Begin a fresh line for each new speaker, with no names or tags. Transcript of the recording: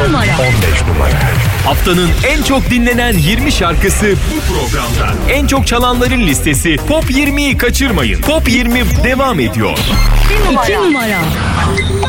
numara.
15 numara.
Haftanın en çok dinlenen 20 şarkısı bu programda. En çok çalanların listesi Top 20'yi kaçırmayın. Top 20 devam ediyor.
2 numara.